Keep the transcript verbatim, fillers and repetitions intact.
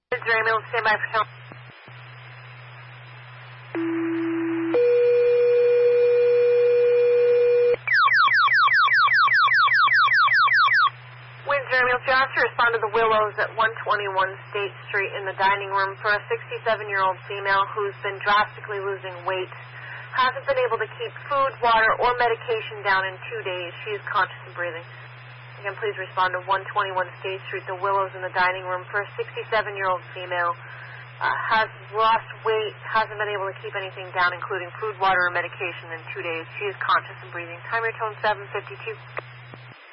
Is there ambulance standby for help? Windsor Ambulance, you're asked to respond to the Willows at one twenty-one State Street in the dining room for a sixty-seven-year-old female who's been drastically losing weight. Hasn't been able to keep food, water, or medication down in two days. She is conscious and breathing. Again, please respond to one twenty-one State Street, the Willows in the dining room for a sixty-seven-year-old female. Uh, has lost weight, hasn't been able to keep anything down, including food, water, or medication in two days. She is conscious and breathing. Time your tone seven fifty-two.